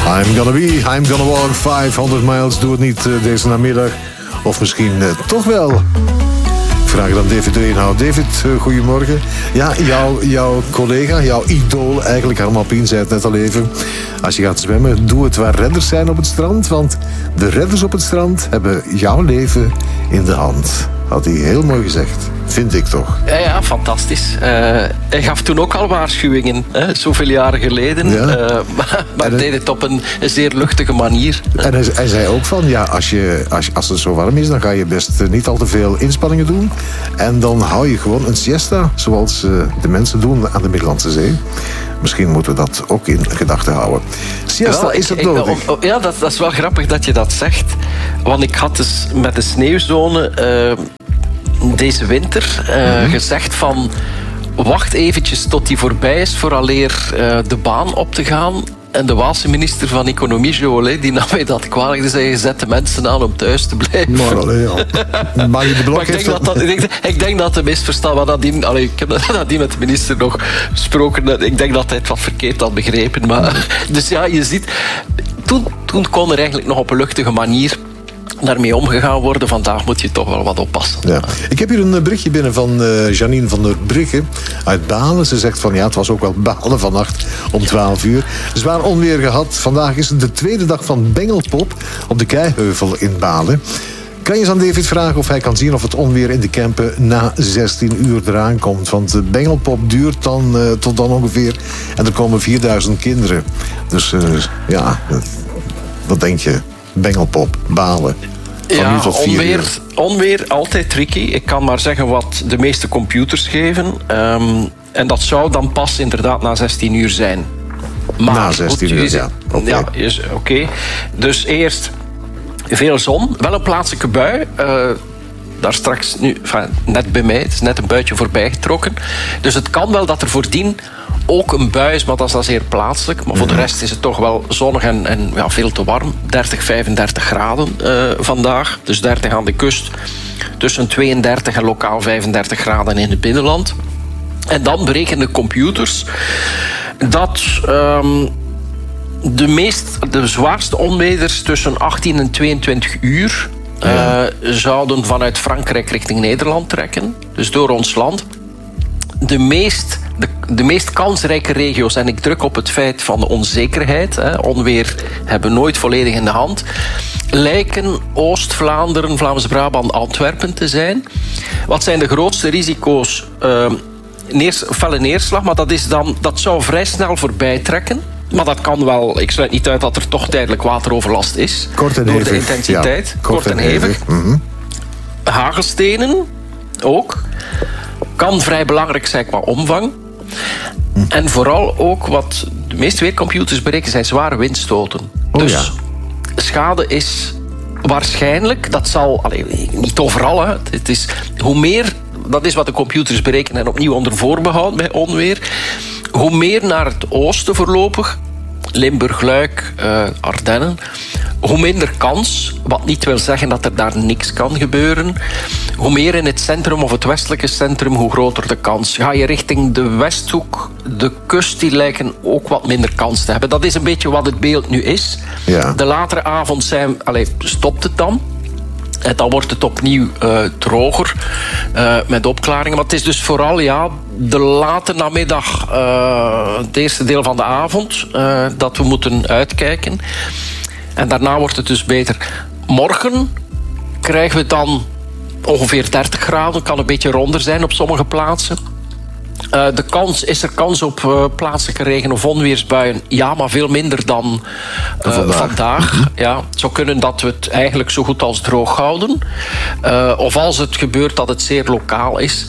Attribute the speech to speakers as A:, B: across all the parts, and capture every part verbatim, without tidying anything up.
A: I'm gonna be, I'm gonna walk vijfhonderd miles. Doe het niet uh, deze namiddag. Of misschien uh, toch wel. Ik vraag dan David de Eenhout. David, uh, goedemorgen. Ja, jouw, jouw collega, jouw idool, eigenlijk Harm Alpien zei het net al even. Als je gaat zwemmen, doe het waar redders zijn op het strand. Want de redders op het strand hebben jouw leven in de hand. Had hij heel mooi gezegd. Vind ik toch.
B: Ja, ja, fantastisch. Uh, hij gaf toen ook al waarschuwingen, hè, zoveel jaren geleden. Ja. Uh, maar maar hij deed het op een, een zeer luchtige manier.
A: En hij, hij zei ook van, ja, als, je, als, als het zo warm is, dan ga je best niet al te veel inspanningen doen. En dan hou je gewoon een siesta, zoals uh, de mensen doen aan de Middellandse Zee. Misschien moeten we dat ook in gedachten houden. Siesta, wel, is het nodig?
B: Ik, ja, dat, dat is wel grappig dat je dat zegt. Want ik had dus met de sneeuwzone Uh, deze winter uh, mm-hmm. gezegd van wacht eventjes tot die voorbij is vooraleer uh, de baan op te gaan. En de Waalse minister van Economie, Jolet, die nam mij dat kwalijk. Die zei, zet de mensen aan om thuis te blijven.
A: Maar, allee, ja. maar je de blok
B: maar ik, denk dat dat, ik, denk, ik denk dat de misverstand... Maar nadien, allee, ik heb nadien met de minister nog gesproken. Ik denk dat hij het wat verkeerd had begrepen. Maar, dus ja, je ziet... Toen, toen kon er eigenlijk nog op een luchtige manier daarmee omgegaan worden. Vandaag moet je toch wel wat oppassen.
A: Ja. Ik heb hier een berichtje binnen van uh, Janine van der Brugge uit Balen. Ze zegt van ja, het was ook wel Balen vannacht om twaalf uur. Zwaar onweer gehad. Vandaag is het de tweede dag van Bengelpop op de Keiheuvel in Balen. Kan je eens aan David vragen of hij kan zien of het onweer in de Kempen na zestien uur eraan komt. Want de Bengelpop duurt dan uh, tot dan ongeveer. En er komen vierduizend kinderen. Dus uh, ja, wat denk je? Bengelpop, Balen. Van
B: ja,
A: nu tot vier
B: onweer,
A: uur.
B: onweer, altijd tricky. Ik kan maar zeggen wat de meeste computers geven. Um, en dat zou dan pas inderdaad na zestien uur zijn. Maar,
A: na zestien uur, ja. Oké.
B: Ja, okay. Dus eerst veel zon. Wel een plaatselijke bui. Uh, daar straks nu, enfin, net bij mij. Het is net een buitje voorbij getrokken. Dus het kan wel dat er voordien ook een bui is, maar dat is dan zeer plaatselijk. Maar voor de rest is het toch wel zonnig en, en ja, veel te warm. dertig, vijfendertig graden uh, vandaag. Dus dertig aan de kust. Tussen tweeëndertig en lokaal vijfendertig graden in het binnenland. En dan berekenen computers dat um, de, meest, de zwaarste onweders tussen achttien en tweeëntwintig uur ja. uh, zouden vanuit Frankrijk richting Nederland trekken. Dus door ons land. De meest, de, de meest kansrijke regio's, en ik druk op het feit van de onzekerheid, hè, onweer hebben we nooit volledig in de hand, lijken Oost-Vlaanderen, Vlaams-Brabant, Antwerpen te zijn. Wat zijn de grootste risico's? Uh, neers, felle neerslag, maar dat, is dan, dat zou vrij snel voorbij trekken. Maar dat kan wel, ik sluit niet uit dat er toch tijdelijk wateroverlast is.
A: Kort en
B: door
A: hevig.
B: de intensiteit.
A: Ja, kort, kort en hevig. hevig. Mm-hmm.
B: Hagelstenen ook. Kan vrij belangrijk zijn qua omvang. Hm. En vooral ook wat de meeste weercomputers berekenen zijn zware windstoten.
A: Oh,
B: dus
A: ja.
B: schade is waarschijnlijk, dat zal allee, niet overal, hè. Het is, hoe meer, dat is wat de computers berekenen en opnieuw onder voorbehoud bij onweer, hoe meer naar het oosten voorlopig, Limburg, Luik, uh, Ardennen, hoe minder kans, wat niet wil zeggen dat er daar niks kan gebeuren. Hoe meer in het centrum of het westelijke centrum, hoe groter de kans. Ga je richting de Westhoek, de kust, die lijken ook wat minder kans te hebben. Dat is een beetje wat het beeld nu is.
A: Ja.
B: De latere avond zijn, allez, stopt het dan. En dan wordt het opnieuw uh, droger uh, met opklaringen. Maar het is dus vooral ja, de late namiddag, uh, het eerste deel van de avond, uh, dat we moeten uitkijken. En daarna wordt het dus beter. Morgen krijgen we dan ongeveer dertig graden. Kan een beetje ronder zijn op sommige plaatsen. Uh, de kans, is er kans op uh, plaatselijke regen- of onweersbuien? Ja, maar veel minder dan uh, vandaag. vandaag. Ja, het zou kunnen dat we het eigenlijk zo goed als droog houden. Uh, of als het gebeurt dat het zeer lokaal is.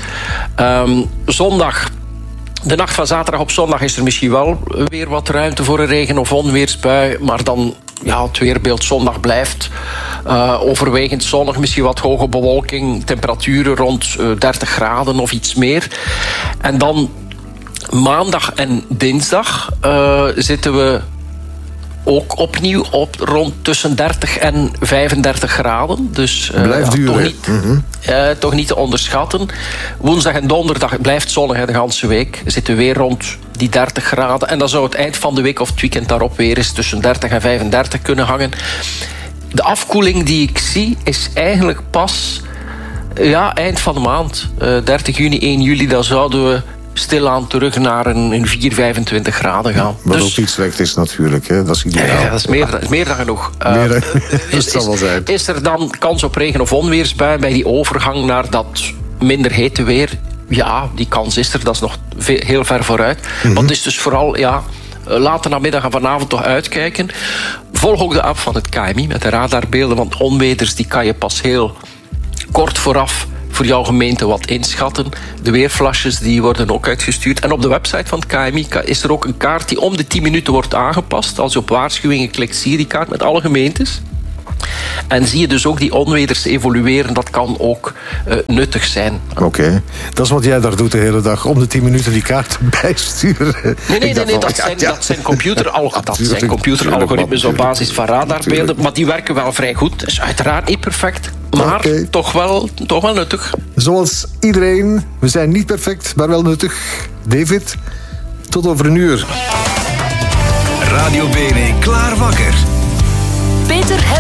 B: Um, zondag... De nacht van zaterdag op zondag is er misschien wel weer wat ruimte voor een regen- of onweersbui. Maar dan, ja, het weerbeeld zondag blijft uh, overwegend zonnig. Misschien wat hoge bewolking, temperaturen rond uh, dertig graden of iets meer. En dan maandag en dinsdag uh, zitten we ook opnieuw op rond tussen dertig en vijfendertig graden. Dus uh,
A: blijft
B: ja,
A: duren.
B: Toch niet, mm-hmm. uh, toch niet te onderschatten. Woensdag en donderdag blijft zonnig hè, de hele week. We zitten weer rond die dertig graden. En dan zou het eind van de week of het weekend daarop weer eens tussen dertig en vijfendertig kunnen hangen. De afkoeling die ik zie is eigenlijk pas ja, eind van de maand. Uh, dertig juni, één juli, dan zouden we stilaan terug naar een, een vier, vijfentwintig graden gaan.
A: Wat
B: dus,
A: ook iets slecht is natuurlijk. Hè? Dat is ideaal.
B: Ja, dat is meer, dat is meer dan genoeg. Uh,
A: meer dan,
B: is,
A: dat zal wel zijn.
B: Is, is er dan kans op regen- of onweersbui bij die overgang naar dat minder hete weer? Ja, die kans is er. Dat is nog veel, heel ver vooruit. Mm-hmm. Want het is dus vooral... ja, later namiddag en vanavond toch uitkijken. Volg ook de app van het K M I met de radarbeelden. Want onweters die kan je pas heel kort vooraf voor jouw gemeente wat inschatten. De weerflashes die worden ook uitgestuurd. En op de website van het K M I is er ook een kaart die om de tien minuten wordt aangepast. Als je op waarschuwingen klikt, zie je die kaart met alle gemeentes. En zie je dus ook die onweters evolueren. Dat kan ook uh, nuttig zijn.
A: Oké. Okay. Dat is wat jij daar doet de hele dag. Om de tien minuten die kaart bijsturen.
B: Nee, nee, nee, nee dat, zijn, dat zijn computeralgoritmes computer op basis van radarbeelden. Tuurlijk. Maar die werken wel vrij goed. Dus uiteraard niet perfect. Maar okay. toch, wel, toch wel nuttig.
A: Zoals iedereen. We zijn niet perfect, maar wel nuttig. David, tot over een uur.
C: Radio Bene, klaar wakker.
D: Peter